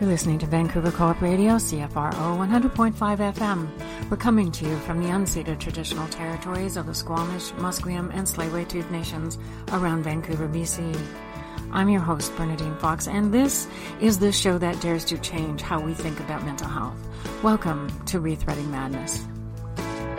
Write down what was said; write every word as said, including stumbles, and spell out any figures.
You're listening to Vancouver Co-op Radio, C F R O one hundred point five F M. We're coming to you from the unceded traditional territories of the Squamish, Musqueam, and Tsleil-Waututh nations around Vancouver, B C. I'm your host, Bernadine Fox, and this is the show that dares to change how we think about mental health. Welcome to Rethreading Madness.